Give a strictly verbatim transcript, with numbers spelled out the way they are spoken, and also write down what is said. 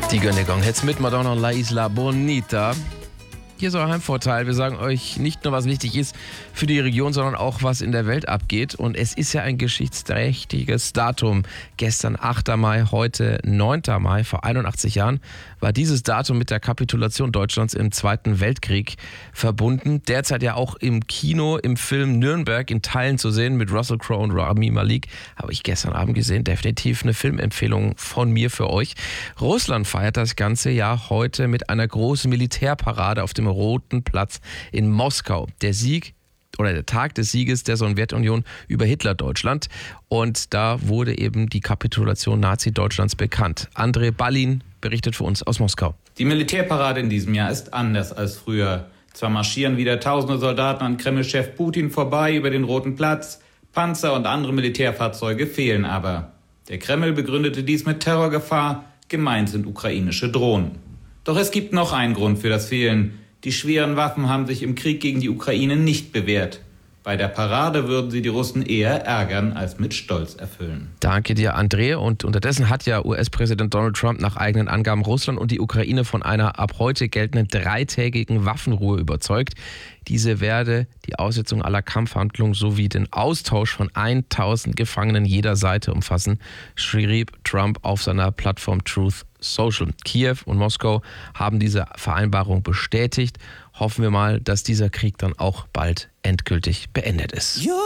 Die Gönnegang jetzt mit Madonna und La Isla Bonita. Hier ist euer Heimvorteil. Wir sagen euch nicht nur, was wichtig ist für die Region, sondern auch, was in der Welt abgeht. Und es ist ja ein geschichtsträchtiges Datum. Gestern achter Mai, heute neunter Mai. Vor einundachtzig Jahren war dieses Datum mit der Kapitulation Deutschlands im Zweiten Weltkrieg verbunden. Derzeit ja auch im Kino, im Film Nürnberg in Teilen zu sehen mit Russell Crowe und Rami Malek. Habe ich gestern Abend gesehen. Definitiv eine Filmempfehlung von mir für euch. Russland feiert das ganze Jahr heute mit einer großen Militärparade auf dem Roten Platz in Moskau. Der Sieg oder der Tag des Sieges der Sowjetunion über Hitler-Deutschland. Und da wurde eben die Kapitulation Nazi-Deutschlands bekannt. André Ballin berichtet für uns aus Moskau. Die Militärparade in diesem Jahr ist anders als früher. Zwar marschieren wieder tausende Soldaten an Kreml-Chef Putin vorbei über den Roten Platz, Panzer und andere Militärfahrzeuge fehlen aber. Der Kreml begründete dies mit Terrorgefahr, gemeint sind ukrainische Drohnen. Doch es gibt noch einen Grund für das Fehlen. Die schweren Waffen haben sich im Krieg gegen die Ukraine nicht bewährt. Bei der Parade würden sie die Russen eher ärgern als mit Stolz erfüllen. Danke dir, André. Und unterdessen hat ja U S-Präsident Donald Trump nach eigenen Angaben Russland und die Ukraine von einer ab heute geltenden dreitägigen Waffenruhe überzeugt. Diese werde die Aussetzung aller Kampfhandlungen sowie den Austausch von tausend Gefangenen jeder Seite umfassen, schrieb Trump auf seiner Plattform Truth Social. Kiew und Moskau haben diese Vereinbarung bestätigt. Hoffen wir mal, dass dieser Krieg dann auch bald endgültig beendet ist.